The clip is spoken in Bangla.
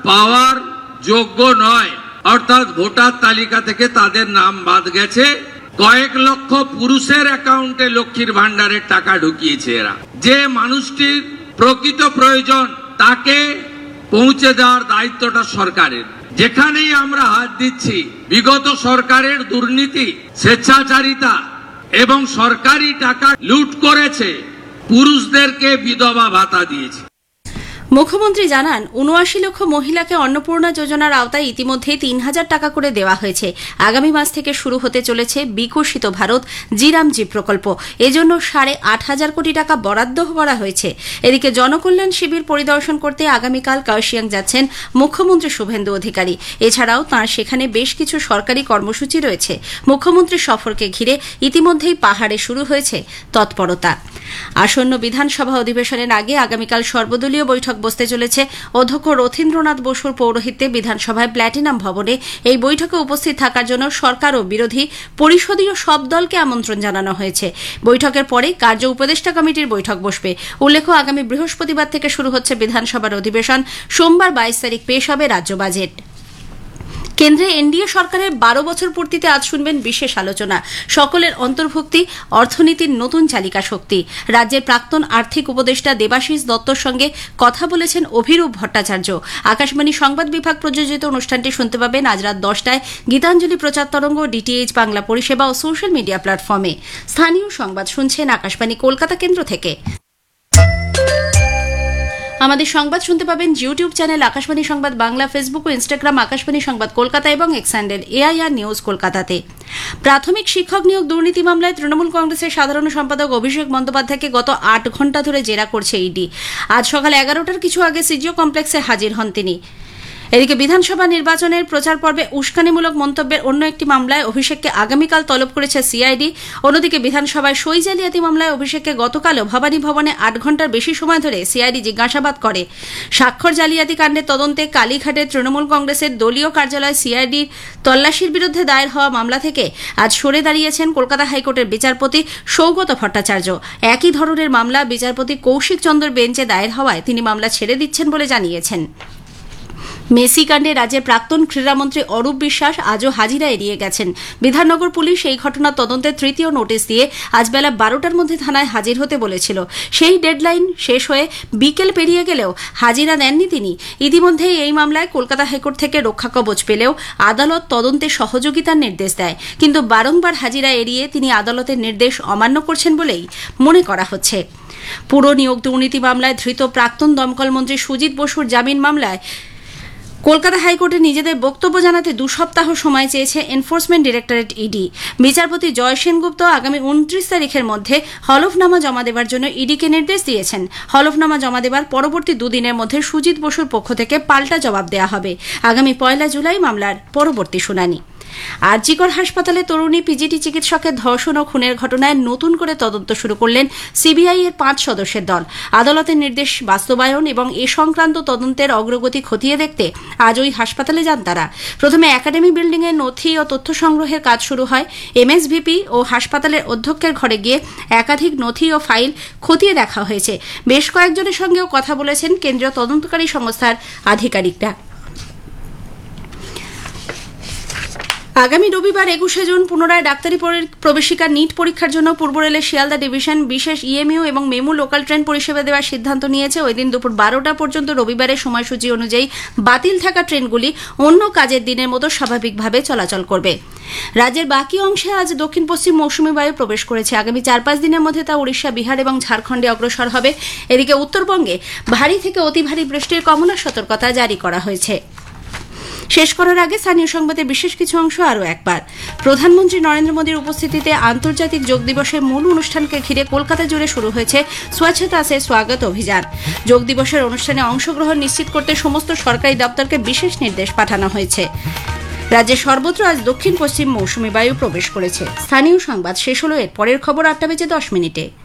পাওয়ার যোগ্য নয়, অর্থাৎ ভোটার তালিকা থেকে তাদের নাম বাদ গেছে। কয়েক লক্ষ পুরুষের অ্যাকাউন্টে লক্ষ্মীর ভান্ডারের টাকা ঢুকিয়েছে এরা। যে মানুষটির প্রকৃত প্রয়োজন তাকে পৌঁছে দেওয়ার দায়িত্বটা সরকারের। যেখানেই আমরা হাত দিচ্ছি, বিগত সরকারের দুর্নীতি, স্বেচ্ছাচারিতা এবং সরকারি টাকা লুট করেছে, পুরুষদেরকে বিধবা ভাতা দিয়েছে। মুখ্যমন্ত্রী জানান ৭৯ লক্ষ মহিলাকে অন্নপূর্ণা যোজনার আওতায় ইতিমধ্যেই ৩,০০০ টাকা করে দেওয়া হয়েছে। আগামী মাস থেকে শুরু হতে চলেছে বিকশিত ভারত জি প্রকল্প। এজন্য ৮,৫০০ কোটি টাকা বরাদ্দ করা হয়েছে। এদিকে জনকল্যাণ শিবির পরিদর্শন করতে আগামীকাল কার্শিয়াং যাচ্ছেন মুখ্যমন্ত্রী শুভেন্দু অধিকারী। এছাড়াও তাঁর সেখানে বেশ কিছু সরকারি কর্মসূচি রয়েছে। মুখ্যমন্ত্রীর সফরকে ঘিরে ইতিমধ্যেই পাহাড়ে শুরু হয়েছে তৎপরতা। আসন্ন বিধানসভা অধিবেশনের আগে আগামীকাল সর্বদলীয় বৈঠক বসতে চলেছে। অধ্যক্ষ রথীন্দ্রনাথ বসুর পৌরোহিত্যে বিধানসভায় প্ল্যাটিনাম ভবনে এই বৈঠকে উপস্থিত থাকার জন্য সরকার ও বিরোধী পরিষদীয় সব দলকে আমন্ত্রণ জানানো হয়েছে। বৈঠকের পরে কার্য উপদেষ্টা কমিটির বৈঠক বসবে। উল্লেখ্য, আগামী বৃহস্পতিবার থেকে শুরু হচ্ছে বিধানসভার অধিবেশন। সোমবার ২২ তারিখ পেশ হবে রাজ্য বাজেট। কেন্দ্রে এনডিএ সরকারের ১২ বছর পূর্তিতে আজ শুনবেন বিশেষ আলোচনা। সকলের অন্তর্ভুক্তি, অর্থনীতির নতুন চালিকা শক্তি। রাজ্যের প্রাক্তন আর্থিক উপদেষ্টা দেবাশিস দত্তর সঙ্গে কথা বলেছেন অভিরূপ ভট্টাচার্য। আকাশবাণী সংবাদ বিভাগ প্রযোজিত অনুষ্ঠানটি শুনতে পাবেন আজ রাত ১০টায় গীতাঞ্জলি প্রচার তরঙ্গ, ডিটিএইচ বাংলা পরিষেবা ও সোশ্যাল মিডিয়া প্ল্যাটফর্মে। স্থানীয় সংবাদ শুনছেন আকাশবাণী কলকাতা কেন্দ্র থেকে। আমাদের সংবাদ শুনতে পাবেন ইউটিউব চ্যানেল আকাশবাণী সংবাদ বাংলা, ফেসবুক ও ইনস্টাগ্রাম আকাশবাণী সংবাদ কলকাতা এবং এক্স হ্যান্ডেল এআইআর নিউজ কলকাতাতে। প্রাথমিক শিক্ষক নিয়োগ দুর্নীতি মামলায় তৃণমূল কংগ্রেসের সাধারণ সম্পাদক অভিষেক বন্দ্যোপাধ্যায়কে গত ৮ ঘণ্টা ধরে জেরা করছে ইডি। আজ সকাল ১১টার কিছু আগে সিজিও কমপ্লেক্সে হাজির হন তিনি। এদিকে বিধানসভা নির্বাচনের প্রচার পর্বে উস্কানিমূলক মন্তব্যের অন্য একটি মামলায় অভিষেককে আগামীকাল তলব করেছে সিআইডি। অন্যদিকে বিধানসভায় সই জালিয়াতি মামলায় অভিষেককে গতকালও ভবানী ভবনে ৮ ঘণ্টার বেশি সময় ধরে সিআইডি জিজ্ঞাসাবাদ করে। স্বাক্ষর জালিয়াতি কাণ্ডের তদন্তে কালীঘাটে তৃণমূল কংগ্রেসের দলীয় কার্যালয় সিআইডির তল্লাশির বিরুদ্ধে দায়ের হওয়া মামলা থেকে আজ সরে দাঁড়িয়েছেন কলকাতা হাইকোর্টের বিচারপতি সৌগত ভট্টাচার্য। একই ধরনের মামলা বিচারপতি কৌশিক চন্দ্রের বেঞ্চে দায়ের হওয়ায় তিনি মামলা ছেড়ে দিচ্ছেন বলে জানিয়েছেন। মেসি কাণ্ডে রাজ্যের প্রাক্তন ক্রীড়ামন্ত্রী অরূপ বিশ্বাস আজও হাজিরা এড়িয়ে গেছেন। বিধাননগর পুলিশ এই ঘটনার তদন্তের তৃতীয় নোটিশ দিয়ে আজ বেলা ১২টার মধ্যে থানায় হাজির হতে বলেছিল। সেই ডেডলাইন শেষ হয়ে বিকেল পেরিয়ে গেলেও হাজিরা দেননি তিনি। ইতিমধ্যেই এই মামলায় কলকাতা হাইকোর্ট থেকে রক্ষা কবচ পেলেও আদালত তদন্তে সহযোগিতার নির্দেশ দেয়, কিন্তু বারংবার হাজিরা এড়িয়ে তিনি আদালতের নির্দেশ অমান্য করছেন বলেই মনে করা হচ্ছে। পুর নিয়োগ দুর্নীতি মামলায় ধৃত প্রাক্তন দমকল মন্ত্রী সুজিত বসুর জামিন মামলায় কলকাতা হাইকোর্টে নিজেদের বক্তব্য জানাতে ২ সপ্তাহ সময় চেয়েছে এনফোর্সমেন্ট ডিরেক্টরেট ইডি। বিচারপতি জয় সেনগুপ্ত আগামী ২৯ তারিখের মধ্যে হলফনামা জমা দেওয়ার জন্য ইডিকে নির্দেশ দিয়েছেন। হলফনামা জমা দেওয়ার পরবর্তী ২ দিনের মধ্যে সুজিত বসুর পক্ষ থেকে পাল্টা জবাব দেওয়া হবে। আগামী ১ জুলাই মামলার পরবর্তী শুনানি। আরজিকর হাসপাতালে তরুণী পিজিটি চিকিৎসকের ধর্ষণ ও খুনের ঘটনায় নতুন করে তদন্ত শুরু করলেন সিবিআই এর ৫ সদস্যের দল। আদালতের নির্দেশ বাস্তবায়ন এবং এ সংক্রান্ত তদন্তের অগ্রগতি খতিয়ে দেখতে আজ ওই হাসপাতালে যান তারা। প্রথমে একাডেমি বিল্ডিং এর নথি ও তথ্য সংগ্রহের কাজ শুরু হয়। এমএসভিপি ও হাসপাতালের অধ্যক্ষের ঘরে গিয়ে একাধিক নথি ও ফাইল খতিয়ে দেখা হয়েছে। বেশ কয়েকজনের সঙ্গেও কথা বলেছেন কেন্দ্রীয় তদন্তকারী সংস্থার আধিকারিকরা। আগামী রবিবার ২১ জুন পুনরায় ডাক্তারি প্রবেশিকা নিট পরীক্ষার জন্য পূর্ব রেলের শিয়ালদা ডিভিশন বিশেষ ইএমইউ এবং মেমু লোকাল ট্রেন পরিষেবা দেওয়ার সিদ্ধান্ত নিয়েছে। ওই দিন দুপুর ১২টা পর্যন্ত রবিবারের সময়সূচি অনুযায়ী বাতিল থাকা ট্রেনগুলি অন্য কাজের দিনের মতো স্বাভাবিকভাবে চলাচল করবে। রাজ্যের বাকি অংশে আজ দক্ষিণ পশ্চিম মৌসুমী বায়ু প্রবেশ করেছে। আগামী ৪-৫ দিনের মধ্যে তা উড়িষ্যা, বিহার এবং ঝাড়খণ্ডে অগ্রসর হবে। এদিকে উত্তরবঙ্গে ভারী থেকে অতি ভারী বৃষ্টির কমলা সতর্কতা জারি করা হয়েছে। শেষ করার আগে স্থানীয় সংবাদের বিশেষ কিছু অংশ আরও একবার। প্রধানমন্ত্রী নরেন্দ্র মোদীর উপস্থিতিতে আন্তর্জাতিক যোগ দিবসের মূল অনুষ্ঠানকে ঘিরে কলকাতা জুড়ে শুরু হয়েছে স্বচ্ছতা সে স্বাগত অভিযান। যোগ দিবসের অনুষ্ঠানে অংশগ্রহণ নিশ্চিত করতে সমস্ত সরকারি দপ্তরকে বিশেষ নির্দেশ পাঠানো হয়েছে। রাজ্যের সর্বত্র আজ দক্ষিণ পশ্চিম মৌসুমী বায়ু প্রবেশ করেছে। স্থানীয় সংবাদ শেষ হলো। এর পরের খবর ৮টা বেজে ১০ মিনিটে।